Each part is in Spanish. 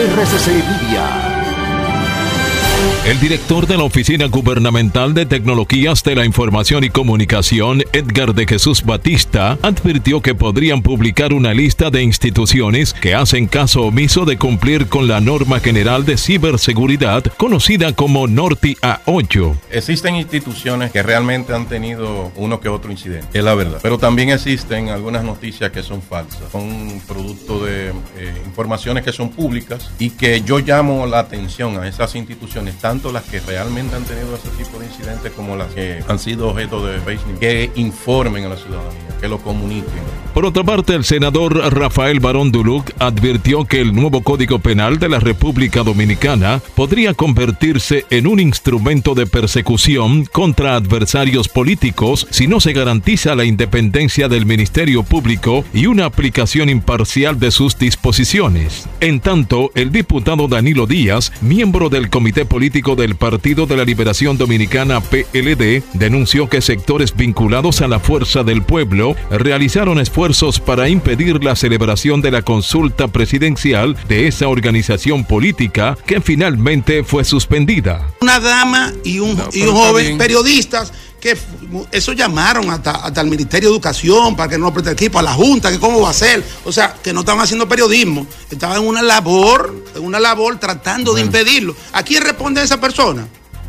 RCC Media. El director de la Oficina Gubernamental de Tecnologías de la Información y Comunicación, Edgar de Jesús Batista, advirtió que podrían publicar una lista de instituciones que hacen caso omiso de cumplir con la norma general de ciberseguridad, conocida como NORTI A8. Existen instituciones que realmente han tenido uno que otro incidente, es la verdad. Pero también existen algunas noticias que son falsas, son producto de informaciones que son públicas y que yo llamo la atención a esas instituciones, tanto las que realmente han tenido ese tipo de incidentes como las que han sido objeto de fake news, que informen a la ciudadanía, que lo comuniquen. Por otra parte, el senador Rafael Barón Duluc advirtió que el nuevo Código Penal de la República Dominicana podría convertirse en un instrumento de persecución contra adversarios políticos si no se garantiza la independencia del Ministerio Público y una aplicación imparcial de sus disposiciones. En tanto, el diputado Danilo Díaz, miembro del Comité Político del Partido de la Liberación Dominicana PLD, denunció que sectores vinculados a la Fuerza del Pueblo realizaron esfuerzos para impedir la celebración de la consulta presidencial de esa organización política que finalmente fue suspendida. Una dama y un joven periodistas que eso llamaron hasta el Ministerio de Educación para que no preste equipo, a la Junta, que cómo va a ser. O sea, que no estaban haciendo periodismo, estaban en una labor tratando de impedirlo. ¿A quién responde esa persona?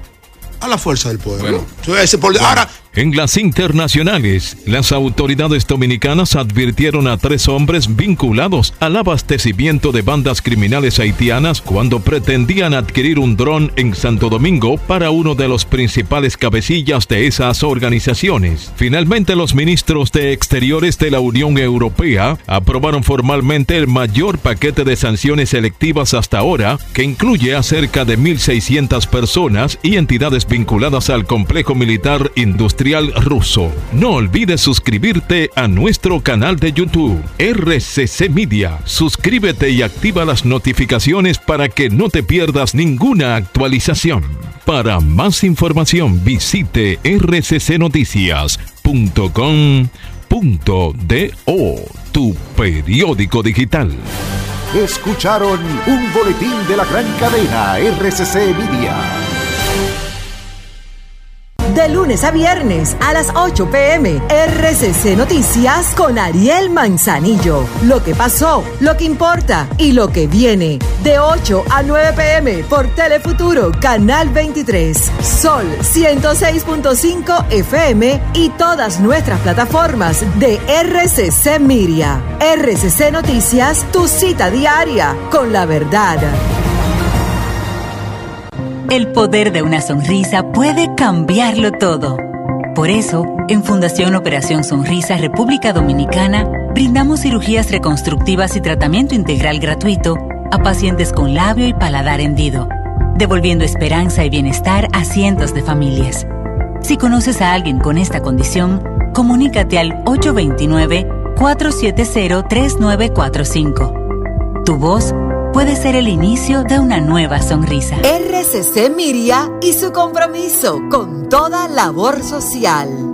A la Fuerza del Pueblo. Ahora, en las internacionales, las autoridades dominicanas advirtieron a 3 hombres vinculados al abastecimiento de bandas criminales haitianas cuando pretendían adquirir un dron en Santo Domingo para uno de los principales cabecillas de esas organizaciones. Finalmente, los ministros de Exteriores de la Unión Europea aprobaron formalmente el mayor paquete de sanciones selectivas hasta ahora, que incluye a cerca de 1.600 personas y entidades vinculadas al complejo militar industrial ruso. No olvides suscribirte a nuestro canal de YouTube, RCC Media. Suscríbete y activa las notificaciones para que no te pierdas ninguna actualización. Para más información, visite rccnoticias.com.do, tu periódico digital. Escucharon un boletín de la gran cadena RCC Media. De lunes a viernes a las 8 p.m. RCC Noticias con Ariel Manzanillo. Lo que pasó, lo que importa y lo que viene. De 8 a 9 p.m. por Telefuturo, Canal 23. Sol 106.5 FM y todas nuestras plataformas de RCC Media. RCC Noticias, tu cita diaria con la verdad. El poder de una sonrisa puede cambiarlo todo. Por eso, en Fundación Operación Sonrisa República Dominicana, brindamos cirugías reconstructivas y tratamiento integral gratuito a pacientes con labio y paladar hendido, devolviendo esperanza y bienestar a cientos de familias. Si conoces a alguien con esta condición, comunícate al 829-470-3945. Tu voz puede ser el inicio de una nueva sonrisa. RCC Media y su compromiso con toda labor social.